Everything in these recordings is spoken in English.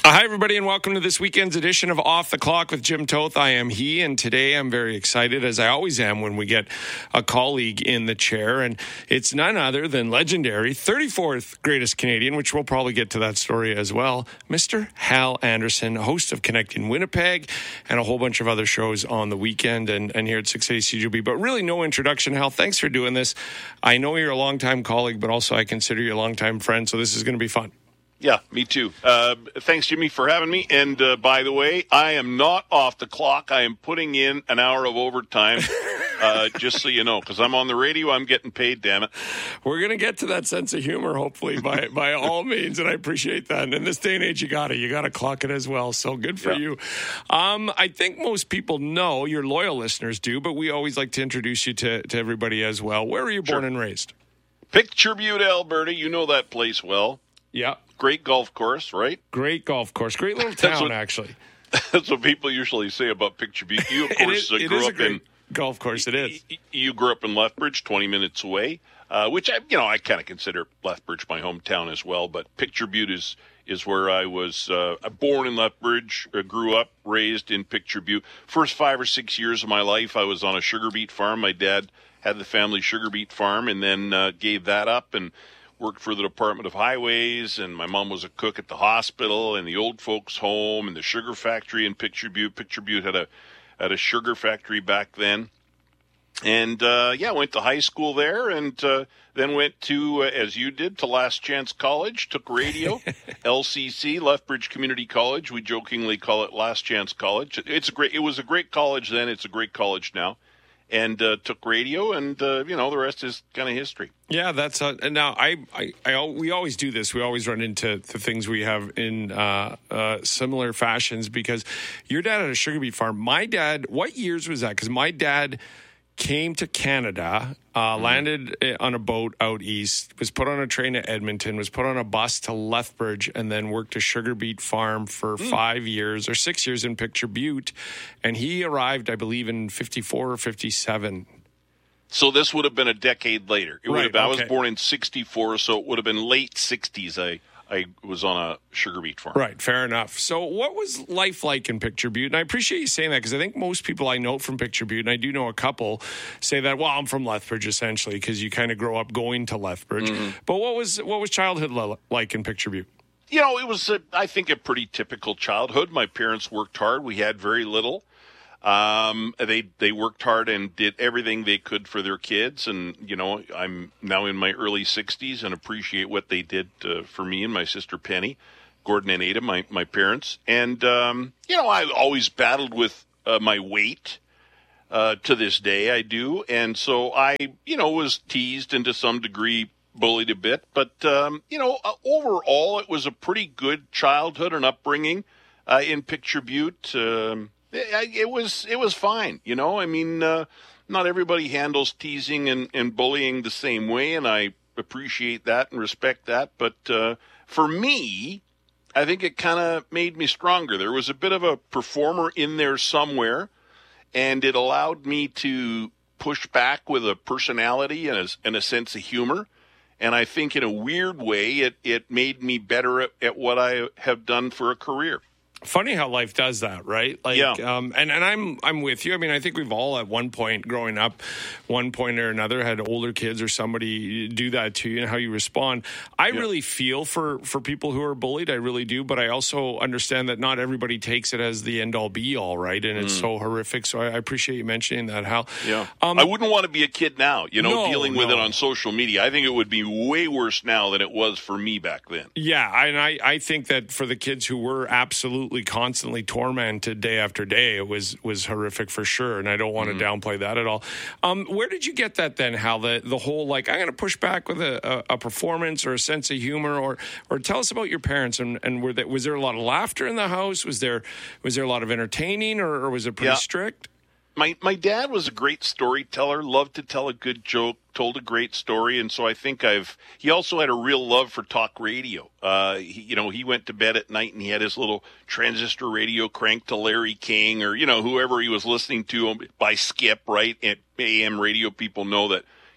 Hi, everybody, and welcome to this weekend's edition of Off the Clock with Jim Toth. I am he, and today I'm very excited, as I always am when we get a colleague in the chair, and it's none other than legendary 34th greatest Canadian, which we'll probably get to that story as well, Mr. Hal Anderson, host of Connecting Winnipeg and a whole bunch of other shows on the weekend and here at 680 CJOB. But really no introduction, Hal. Thanks for doing this. I know you're a longtime colleague, but also I consider you a longtime friend, so this is going to be fun. Yeah, me too. Thanks, Jimmy, for having me. And by the way, I am not off the clock. I am putting in an hour of overtime, just so you know, because I'm on the radio. I'm getting paid, damn it. We're going to get to that sense of humor, hopefully, by all means, and I appreciate that. And in this day and age, you got to clock it as well. So good for you. I think most people know, your loyal listeners do, but we always like to introduce you to everybody as well. Where were you born and raised? Picture Butte, Alberta. You know that place well. Yeah. Great golf course, right? Great golf course. Great little town, actually. That's what people usually say about Picture Butte. You, of course, grew up in golf course. It is. You grew up in Lethbridge, 20 minutes away, which I kind of consider Lethbridge my hometown as well. But Picture Butte is where I was born in Lethbridge, grew up, raised in Picture Butte. First 5 or 6 years of my life, I was on a sugar beet farm. My dad had the family sugar beet farm, and then gave that up and worked for the Department of Highways, and my mom was a cook at the hospital and the old folks home and the sugar factory in Picture Butte. Picture Butte had a sugar factory back then. And, went to high school there and then went to, as you did, to Last Chance College, took radio, LCC, Lethbridge Community College. We jokingly call it Last Chance College. It was a great college then. It's a great college now. And took radio, and the rest is kind of history. Yeah, that's and now we always do this. We always run into the things we have in similar fashions because your dad had a sugar beet farm. My dad, what years was that? Because my dad came to Canada, landed on a boat out east, was put on a train to Edmonton, was put on a bus to Lethbridge, and then worked a sugar beet farm for 5 years or 6 years in Picture Butte. And he arrived, I believe, in 54 or 57. So this would have been a decade later. I was born in 64, so it would have been late 60s. I was on a sugar beet farm. Right, fair enough. So what was life like in Picture Butte? And I appreciate you saying that because I think most people I know from Picture Butte, and I do know a couple, say that, well, I'm from Lethbridge essentially because you kind of grow up going to Lethbridge. Mm-hmm. But what was childhood like in Picture Butte? It was, I think, a pretty typical childhood. My parents worked hard. We had very little. They worked hard and did everything they could for their kids. And, I'm now in my early 60s and appreciate what they did for me and my sister Penny, Gordon and Ada, my parents. And, I always battled with my weight. To this day, I do. And so I, was teased and to some degree bullied a bit. But, overall, it was a pretty good childhood and upbringing in Picture Butte. It was fine, not everybody handles teasing and bullying the same way, and I appreciate that and respect that. But for me, I think it kind of made me stronger. There was a bit of a performer in there somewhere, and it allowed me to push back with a personality and a sense of humor. And I think in a weird way, it made me better at what I have done for a career. Funny how life does that, right? And I'm with you. I mean, I think we've all at one point growing up, one point or another, had older kids or somebody do that to you and how you respond. I really feel for people who are bullied. I really do. But I also understand that not everybody takes it as the end all be all, right? And it's so horrific. So I appreciate you mentioning that, Hal. Yeah. I wouldn't want to be a kid now, dealing with it on social media. I think it would be way worse now than it was for me back then. Yeah. And I think that for the kids who were absolutely constantly tormented day after day, it was horrific for sure, and I don't want to downplay that at all. Where did you get that then, Hal? The whole I'm going to push back with a performance or a sense of humor, or tell us about your parents and was there a lot of laughter in the house? Was there a lot of entertaining, or was it pretty strict? My dad was a great storyteller, loved to tell a good joke, told a great story, and so I think he also had a real love for talk radio. He went to bed at night and he had his little transistor radio cranked to Larry King or, whoever he was listening to by Skip, right? And AM radio people know that,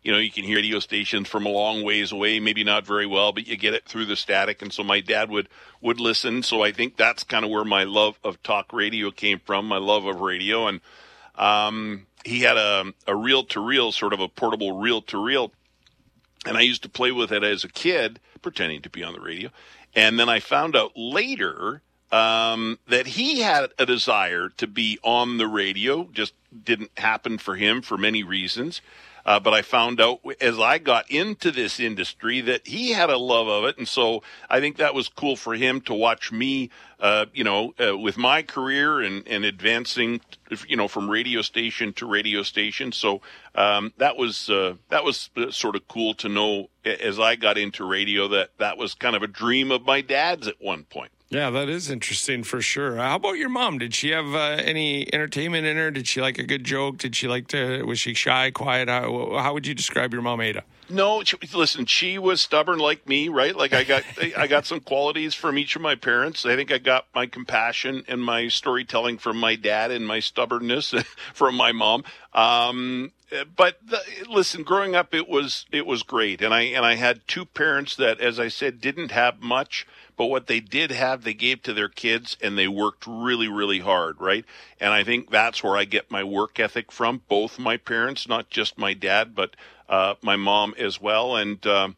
you can hear radio stations from a long ways away, maybe not very well, but you get it through the static. And so my dad would listen. So I think that's kind of where my love of talk radio came from, my love of radio. And he had a reel-to-reel, sort of a portable reel-to-reel. And I used to play with it as a kid, pretending to be on the radio. And then I found out later that he had a desire to be on the radio, just didn't happen for him for many reasons. But I found out as I got into this industry that he had a love of it. And so I think that was cool for him to watch me, with my career and advancing, from radio station to radio station. So that was sort of cool to know as I got into radio that was kind of a dream of my dad's at one point. Yeah, that is interesting for sure. How about your mom? Did she have any entertainment in her? Did she like a good joke? Was she shy, quiet? How would you describe your mom, Ada? No, listen, she was stubborn like me, right? Like I got some qualities from each of my parents. I think I got my compassion and my storytelling from my dad and my stubbornness from my mom. But listen, growing up, it was great. And I had two parents that, as I said, didn't have much, but what they did have, they gave to their kids, and they worked really, really hard, right? And I think that's where I get my work ethic from, both my parents, not just my dad, but my mom as well. And then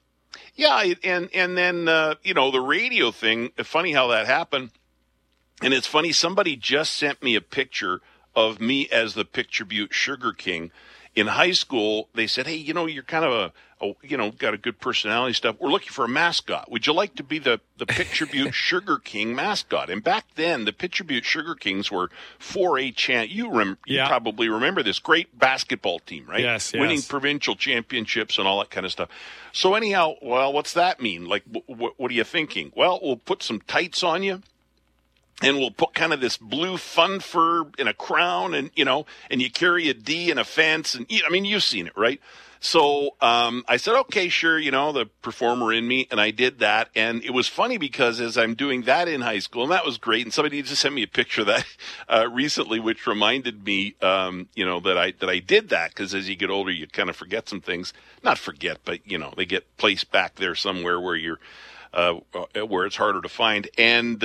the radio thing, funny how that happened. And it's funny, somebody just sent me a picture of me as the Picture Butte Sugar King. In high school, they said, hey, you're kind of got a good personality stuff. We're looking for a mascot. Would you like to be the Picture Butte Sugar King mascot? And back then, the Picture Butte Sugar Kings were 4A You probably remember this great basketball team, right? Yes. Winning provincial championships and all that kind of stuff. So anyhow, well, what's that mean? Like, what are you thinking? Well, we'll put some tights on you. And we'll put kind of this blue fun fur in a crown and you carry a D in a fence. And you've seen it, right? So I said, okay, sure, the performer in me. And I did that. And it was funny because as I'm doing that in high school, and that was great. And somebody just sent me a picture of that recently, which reminded me, that I did that. Because as you get older, you kind of forget some things. Not forget, but, they get placed back there somewhere where you're where it's harder to find. And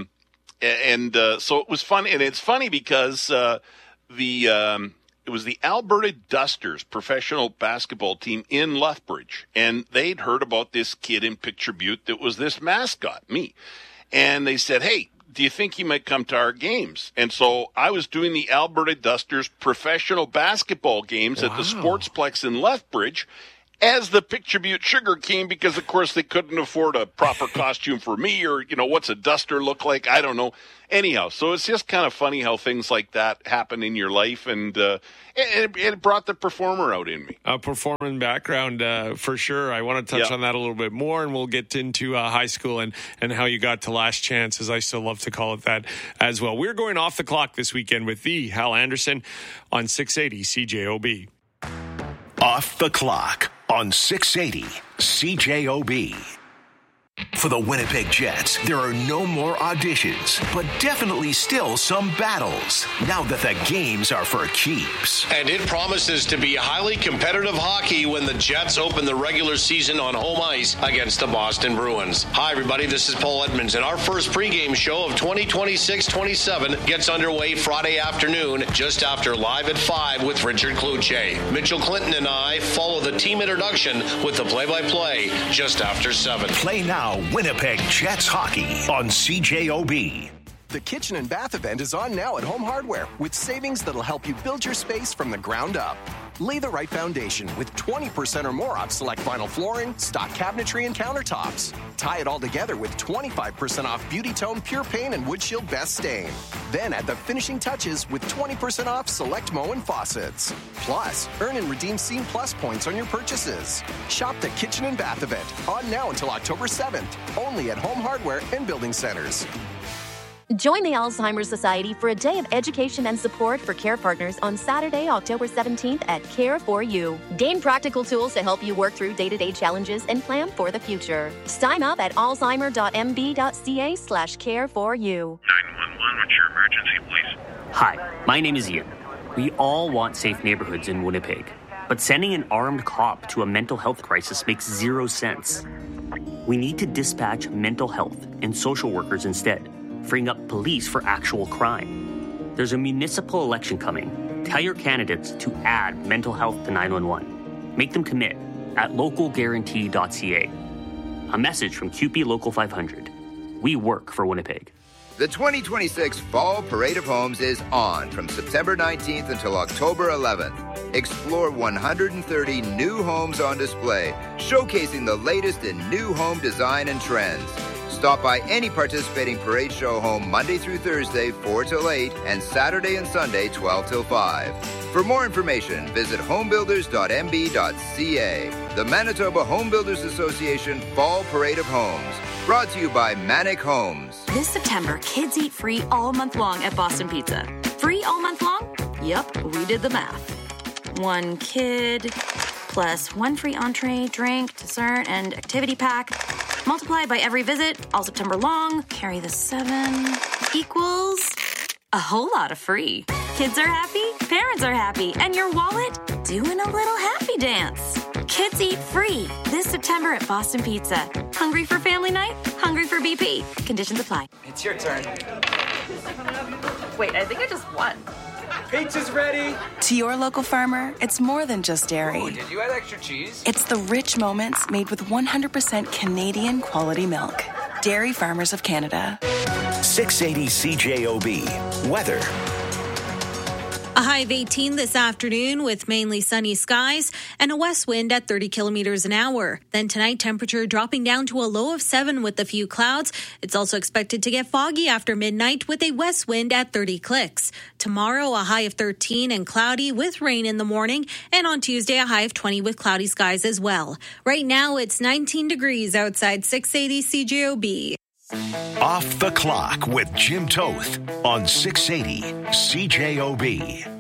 so it was fun, and it's funny because it was the Alberta Dusters professional basketball team in Lethbridge, and they'd heard about this kid in Picture Butte that was this mascot, me, and they said, hey, do you think he might come to our games? And so I was doing the Alberta Dusters professional basketball games at the Sportsplex in Lethbridge as the Picture Butte Sugar King, because of course they couldn't afford a proper costume for me, or what's a duster look like? I don't know. Anyhow, so it's just kind of funny how things like that happen in your life, and it brought the performer out in me. A performing background, for sure. I want to touch on that a little bit more, and we'll get into high school and how you got to Last Chance, as I still love to call it that as well. We're going off the clock this weekend with the Hal Anderson on 680 CJOB. Off the clock on 680 CJOB. For the Winnipeg Jets, there are no more auditions, but definitely still some battles, now that the games are for keeps. And it promises to be highly competitive hockey when the Jets open the regular season on home ice against the Boston Bruins. Hi, everybody, this is Paul Edmonds, and our first pregame show of 2026-27 gets underway Friday afternoon, just after Live at 5 with Richard Cloutier. Mitchell Clinton and I follow the team introduction with the play-by-play just after 7. Play now, Winnipeg Jets hockey on CJOB. The kitchen and bath event is on now at Home Hardware with savings that'll help you build your space from the ground up. Lay the right foundation with 20% or more off select vinyl flooring, stock cabinetry, and countertops. Tie it all together with 25% off Beauty Tone Pure Paint and Wood Shield Best Stain. Then add the finishing touches with 20% off select Moen faucets. Plus, earn and redeem Scene Plus points on your purchases. Shop the kitchen and bath event on now until October 7th, only at Home Hardware and Building Centers. Join the Alzheimer's Society for a day of education and support for care partners on Saturday, October 17th at Care4You. Gain practical tools to help you work through day-to-day challenges and plan for the future. Sign up at alzheimer.mb.ca/care4you. 911, what's your emergency, please? Hi, my name is Ian. We all want safe neighborhoods in Winnipeg. But sending an armed cop to a mental health crisis makes zero sense. We need to dispatch mental health and social workers instead, freeing up police for actual crime. There's a municipal election coming. Tell your candidates to add mental health to 911. Make them commit at localguarantee.ca. A message from CUPE Local 500. We work for Winnipeg. The 2026 Fall Parade of Homes is on from September 19th until October 11th. Explore 130 new homes on display, showcasing the latest in new home design and trends. Stop by any participating parade show home Monday through Thursday, 4 till 8, and Saturday and Sunday, 12 till 5. For more information, visit homebuilders.mb.ca. The Manitoba Home Builders Association Fall Parade of Homes. Brought to you by Manic Homes. This September, kids eat free all month long at Boston Pizza. Free all month long? Yep, we did the math. One kid plus one free entree, drink, dessert, and activity pack. Multiply by every visit, all September long. Carry the 7 equals a whole lot of free. Kids are happy, parents are happy, and your wallet doing a little happy dance. Kids eat free this September at Boston Pizza. Hungry for family night? Hungry for BP. Conditions apply. It's your turn. Wait, I think I just won. Pizza's ready. To your local farmer, it's more than just dairy. Oh, did you add extra cheese? It's the rich moments made with 100% Canadian quality milk. Dairy Farmers of Canada. 680 CJOB. Weather. A high of 18 this afternoon with mainly sunny skies and a west wind at 30 kilometers an hour. Then tonight, temperature dropping down to a low of 7 with a few clouds. It's also expected to get foggy after midnight with a west wind at 30 clicks. Tomorrow, a high of 13 and cloudy with rain in the morning. And on Tuesday, a high of 20 with cloudy skies as well. Right now, it's 19 degrees outside 680 CJOB. Off the Clock with Jim Toth on 680 CJOB.